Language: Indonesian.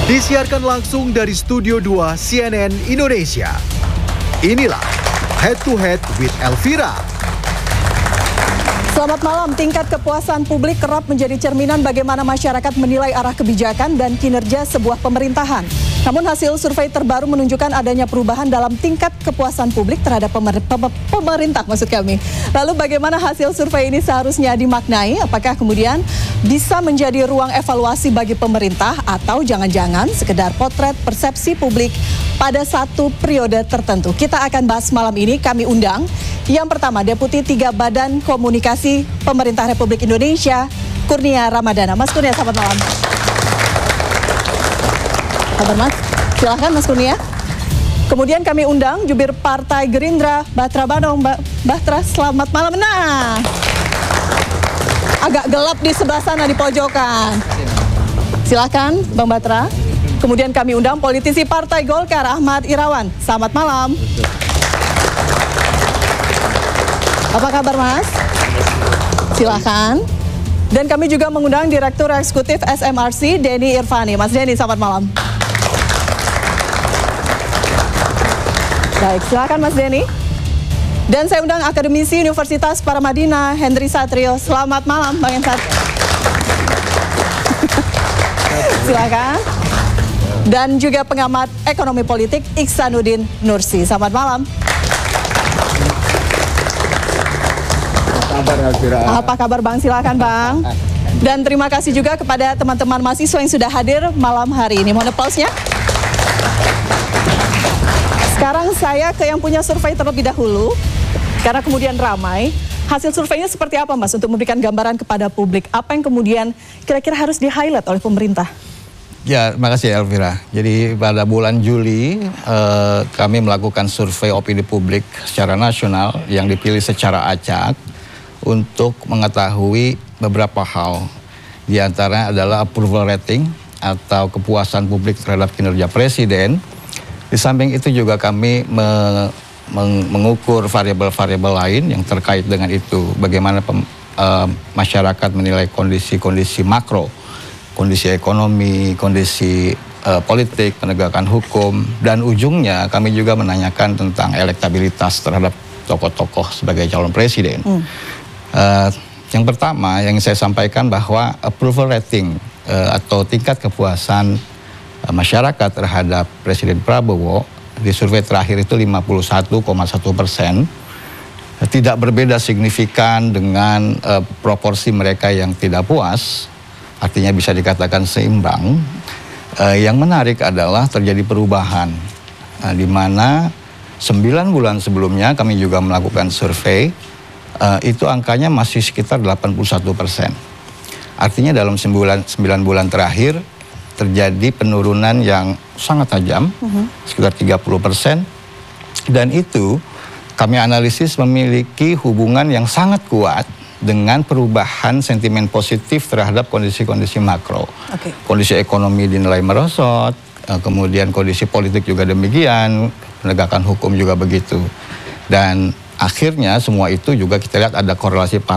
Disiarkan langsung dari Studio 2 CNN Indonesia. Inilah Head to Head with Elvira. Selamat malam. Tingkat kepuasan publik kerap menjadi cerminan bagaimana masyarakat menilai arah kebijakan dan kinerja sebuah pemerintahan. Namun hasil survei terbaru menunjukkan adanya perubahan dalam tingkat kepuasan publik terhadap pemerintah maksud kami. Lalu bagaimana hasil survei ini seharusnya dimaknai? Apakah kemudian bisa menjadi ruang evaluasi bagi pemerintah atau jangan-jangan sekedar potret persepsi publik pada satu periode tertentu? Kita akan bahas malam ini. Kami undang yang pertama Deputi 3 Badan Komunikasi Pemerintah Republik Indonesia, Kurnia Ramadana. Mas Kurnia, selamat malam. Kabar Mas? Silahkan Mas Kurnia. Kemudian kami undang Jubir Partai Gerindra, Batra Banong. Batra, selamat malam. Nah, agak gelap di sebelah sana di pojokan. Silahkan Bang Batra. Kemudian kami undang politisi Partai Golkar, Ahmad Irawan. Selamat malam. Apa kabar Mas? Silahkan. Dan kami juga mengundang Direktur Eksekutif SMRC, Denny Irvani. Mas Denny, selamat malam. Baik, silahkan Mas Denny. Dan saya undang Akademisi Universitas Paramadina, Henry Satrio. Selamat malam, Bang Hensat. Silakan. Dan juga pengamat ekonomi politik, Iksanuddin Nursi. Selamat malam. Apa kabar Bang? Silakan Bang. Dan terima kasih juga kepada teman-teman mahasiswa yang sudah hadir malam hari ini. Mohon aplausnya. Sekarang saya ke yang punya survei terlebih dahulu, karena kemudian ramai. Hasil surveinya seperti apa Mas untuk memberikan gambaran kepada publik? Apa yang kemudian kira-kira harus di-highlight oleh pemerintah? Ya, terima kasih Elvira. Jadi pada bulan Juli kami melakukan survei opini publik secara nasional yang dipilih secara acak untuk mengetahui beberapa hal. Di antara adalah approval rating atau kepuasan publik terhadap kinerja presiden. Di samping itu juga kami mengukur variabel-variabel lain yang terkait dengan itu. Bagaimana masyarakat menilai kondisi-kondisi makro, kondisi ekonomi, kondisi politik, penegakan hukum. Dan ujungnya kami juga menanyakan tentang elektabilitas terhadap tokoh-tokoh sebagai calon presiden. Yang pertama yang saya sampaikan bahwa approval rating atau tingkat kepuasan masyarakat terhadap Presiden Prabowo di survei terakhir itu 51,1%, tidak berbeda signifikan dengan proporsi mereka yang tidak puas, artinya bisa dikatakan seimbang. Yang menarik adalah terjadi perubahan, di mana 9 bulan sebelumnya kami juga melakukan survei, itu angkanya masih sekitar 81%. Artinya dalam 9 bulan terakhir terjadi penurunan yang sangat tajam, sekitar 30%. Dan itu kami analisis memiliki hubungan yang sangat kuat dengan perubahan sentimen positif terhadap kondisi-kondisi makro. Kondisi ekonomi dinilai merosot, kemudian kondisi politik juga demikian, penegakan hukum juga begitu. Dan akhirnya semua itu juga kita lihat ada korelasi